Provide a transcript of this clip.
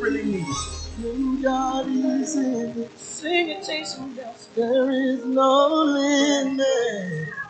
really mean. When God is in it, sing it, Jason. There is no limit.